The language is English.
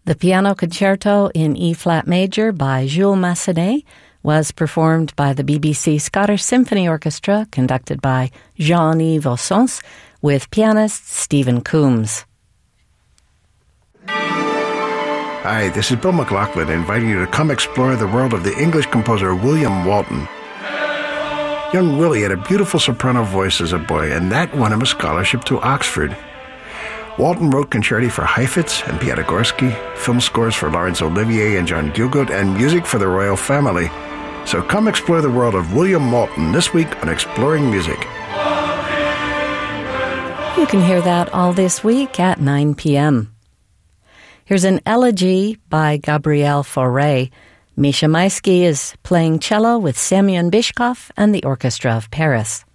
The piano concerto in E-flat major by Jules Massenet was performed by the BBC Scottish Symphony Orchestra, conducted by Jean-Yves Ossens, with pianist Stephen Coombs. Hi, this is Bill McLaughlin inviting you to come explore the world of the English composer William Walton. Young Willie had a beautiful soprano voice as a boy, and that won him a scholarship to Oxford. Walton wrote concerti for Heifetz and Piatigorsky, film scores for Laurence Olivier and John Gielgud, and music for the royal family. So come explore the world of William Walton this week on Exploring Music. You can hear that all this week at 9 p.m. Here's an elegy by Gabriel Fauré. Misha Maisky is playing cello with Semyon Bishkov and the Orchestra of Paris.